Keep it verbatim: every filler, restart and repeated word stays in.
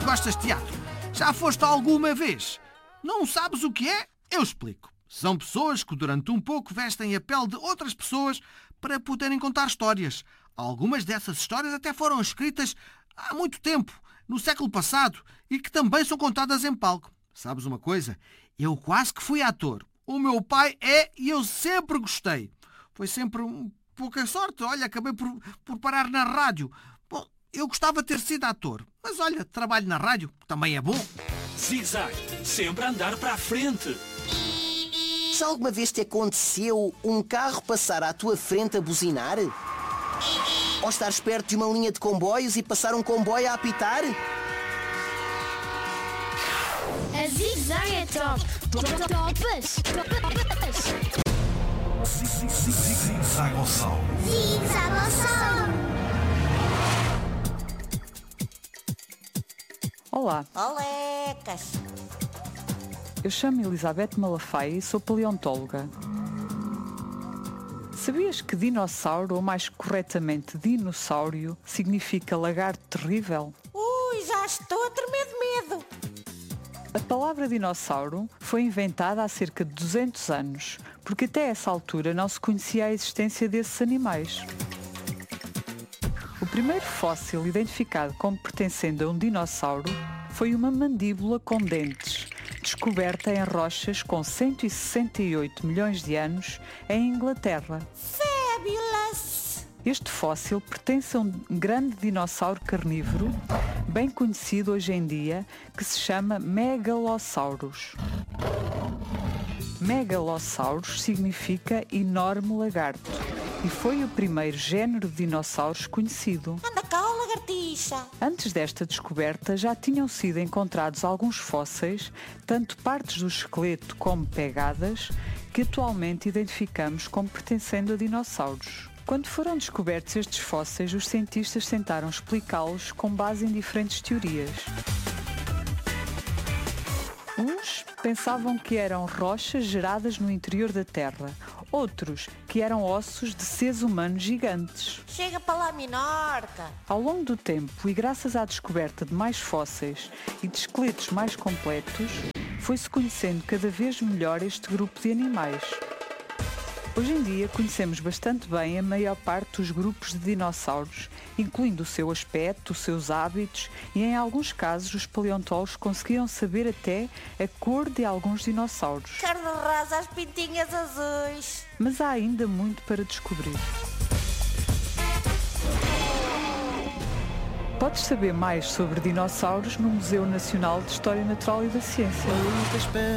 gostas de teatro? Já foste alguma vez? Não sabes o que é? Eu explico. São pessoas que durante um pouco vestem a pele de outras pessoas para poderem contar histórias. Algumas dessas histórias até foram escritas há muito tempo, no século passado, e que também são contadas em palco. Sabes uma coisa? Eu quase que fui ator. O meu pai é e eu sempre gostei. Foi sempre um pouca sorte. Olha, acabei por, por parar na rádio. Bom, eu gostava de ter sido ator. Mas olha, trabalho na rádio, também é bom. Zig-zag, sempre a andar para a frente. Já alguma vez te aconteceu um carro passar à tua frente a buzinar? Ou estares perto de uma linha de comboios e passar um comboio a apitar? A Zig-Zag é top! Topas! Topas! Zig-Zagossauro. Zig-Zagossauro! Olá, Olecas! eu chamo-me Elizabeth Malafaia e sou paleontóloga. Sabias que dinossauro, ou mais corretamente dinossáuro, significa lagarto terrível? Ui, já estou a tremer de medo! A palavra dinossauro foi inventada há cerca de duzentos anos, porque até essa altura não se conhecia a existência desses animais. O primeiro fóssil identificado como pertencendo a um dinossauro foi uma mandíbula com dentes, descoberta em rochas com cento e sessenta e oito milhões de anos em Inglaterra. Fabulous! Este fóssil pertence a um grande dinossauro carnívoro, bem conhecido hoje em dia, que se chama Megalosaurus. Megalosaurus significa enorme lagarto e foi o primeiro género de dinossauros conhecido. Anda cá, ó lagartixa! Antes desta descoberta já tinham sido encontrados alguns fósseis, tanto partes do esqueleto como pegadas, que atualmente identificamos como pertencendo a dinossauros. Quando foram descobertos estes fósseis, os cientistas tentaram explicá-los com base em diferentes teorias. Uns pensavam que eram rochas geradas no interior da Terra, outros que eram ossos de seres humanos gigantes. Chega para lá, minorca! Ao longo do tempo, e graças à descoberta de mais fósseis e de esqueletos mais completos, foi-se conhecendo cada vez melhor este grupo de animais. Hoje em dia conhecemos bastante bem a maior parte dos grupos de dinossauros, incluindo o seu aspecto, os seus hábitos e, em alguns casos, os paleontólogos conseguiam saber até a cor de alguns dinossauros. Carne rosa às pintinhas azuis! Mas há ainda muito para descobrir. Podes saber mais sobre dinossauros no Museu Nacional de História Natural e da Ciência.